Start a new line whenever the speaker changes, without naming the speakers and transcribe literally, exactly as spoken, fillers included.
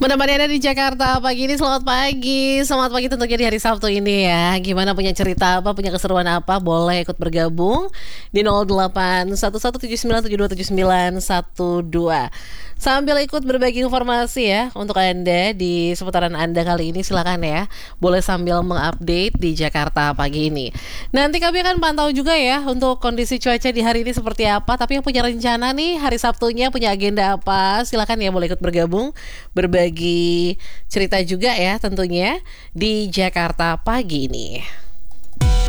Menemani Anda di Jakarta pagi ini, selamat pagi. Selamat pagi tentunya di hari Sabtu ini ya. Gimana, punya cerita apa, punya keseruan apa, boleh ikut bergabung di nol delapan satu satu tujuh sembilan tujuh dua tujuh sembilan satu dua. Sambil ikut berbagi informasi ya untuk Anda di seputaran Anda kali ini, silakan ya. Boleh sambil mengupdate di Jakarta pagi ini. Nanti kami akan pantau juga ya untuk kondisi cuaca di hari ini seperti apa. Tapi yang punya rencana nih hari Sabtunya, punya agenda apa, silakan ya, boleh ikut bergabung, berbagi cerita juga ya tentunya di Jakarta pagi ini.